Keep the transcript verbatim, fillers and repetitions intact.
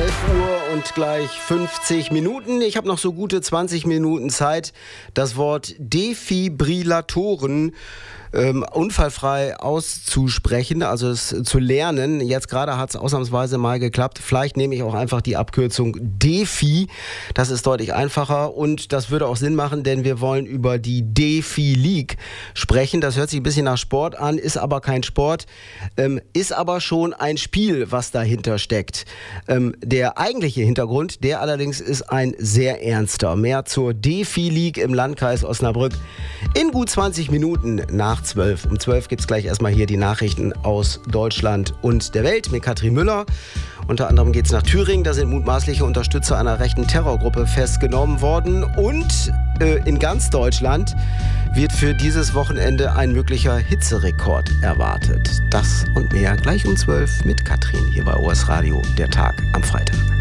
elf Uhr und gleich fünfzig Minuten. Ich habe noch so gute zwanzig Minuten Zeit, das Wort Defibrillatoren ähm, unfallfrei auszusprechen, also es zu lernen. Jetzt gerade hat es ausnahmsweise mal geklappt. Vielleicht nehme ich auch einfach die Abkürzung Defi. Das ist deutlich einfacher und das würde auch Sinn machen, denn wir wollen über die Defi League sprechen. Das hört sich ein bisschen nach Sport an, ist aber kein Sport, ähm, ist aber schon ein Spiel, was dahinter steckt. Ähm, der eigentliche Hintergrund, der allerdings ist ein sehr ernster. Mehr zur Defi League im Landkreis Osnabrück in gut zwanzig Minuten nach zwölf. Um zwölf gibt es gleich erstmal hier die Nachrichten aus Deutschland und der Welt mit Katrin Müller. Unter anderem geht es nach Thüringen, da sind mutmaßliche Unterstützer einer rechten Terrorgruppe festgenommen worden. Und äh, in ganz Deutschland wird für dieses Wochenende ein möglicher Hitzerekord erwartet. Das und mehr gleich um zwölf mit Katrin hier bei O S Radio, der Tag am Freitag.